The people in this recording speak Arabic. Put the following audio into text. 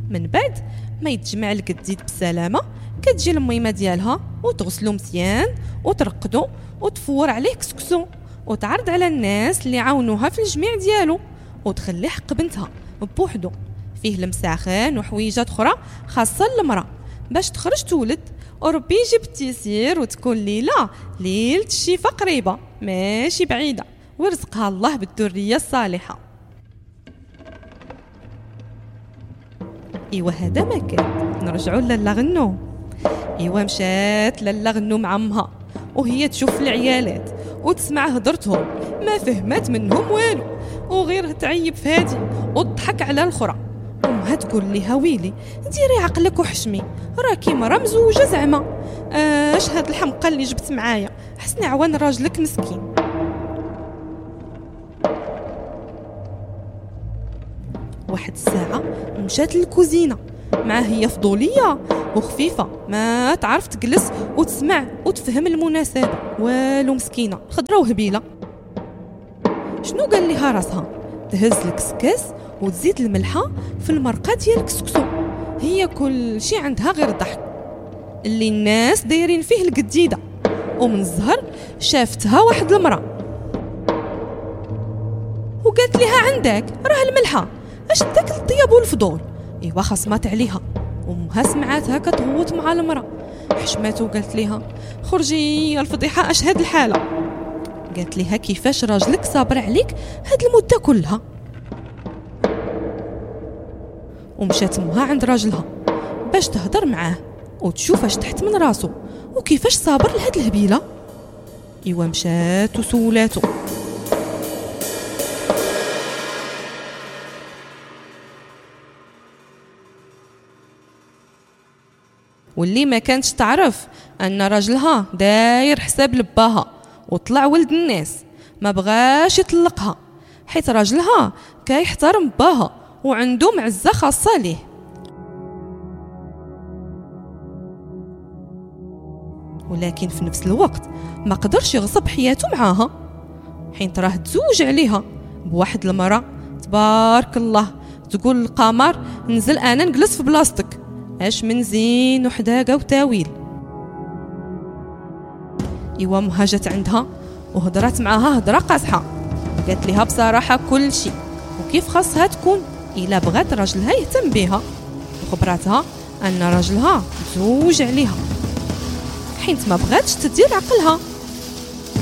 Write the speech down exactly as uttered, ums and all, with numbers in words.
من بعد ما يتجمع القديد بسلامه كتجي الميمه ديالها وتغسلو مزيان وترقدو وتفور عليه كسكسو وتعرض على الناس اللي عاونوها في الجميع ديالو وتخلي حق بنتها بوحدو فيه المساخن وحويجات اخرى خاصه المراه باش تخرج تولد وربي يجيب التيسير وتكون ليله ليله الشفا قريبه ماشي بعيده ورزقها الله بالذريه الصالحه. ايوا هذا ما كان نرجعوا لالا غنو. ايوا مشات لالا غنو مع امها وهي تشوف العيالات وتسمع هضرتهم ما فهمت منهم والو وغير تعيب في هادي وتضحك على الاخرى. امها تقول لها ويلي ديري عقلك وحشمي راكي مرا مزوجه زعما اش هاد الحمقى اللي جبت معايا حسني عوان راجلك مسكين. واحد الساعه مشات للكوزينه مع هي فضوليه وخفيفه ما تعرف تجلس وتسمع وتفهم المناسبه والو مسكينه خضره وهبيله. شنو قال لها راسها تهز الكسكاس وتزيد الملحه في المرقه ديال الكسكسو. هي كل شي عندها غير الضحك اللي الناس دايرين فيه القديده. ومن الزهر شافتها واحد المراه وقالت لها عندك راه الملحه اش داك الطياب والفضول. ايوا خصمات عليها وامها سمعاتها كتغوت مع المراه حشمات وقالت لها خرجي يا الفضيحه اش هاد الحاله. قالت لها كيفاش راجلك صابر عليك هاد المده كلها. ومشات امها عند راجلها باش تهضر معاه وتشوف اش تحت من راسو وكيفاش صابر لهاد الهبيله. ايوا مشات وسولاتو واللي ما كانتش تعرف ان راجلها داير حساب لباها وطلع ولد الناس ما بغاش يطلقها حيت راجلها كيحترم باها وعنده معزه خاصه ليه. ولكن في نفس الوقت ما قدرش يغصب حياته معاها حيت راه تزوج عليها بواحد المراه تبارك الله تقول القمر نزل انا نجلس في بلاصتك اش من زين وحداقه وتاويل. ايوا مهاجت عندها وهضرات معاها هضره قاصحه قالت لها بصراحه كل شيء وكيف خاصها تكون الا بغات راجلها يهتم بها وخبراتها ان راجلها تزوج عليها حيت ما بغاتش تدير عقلها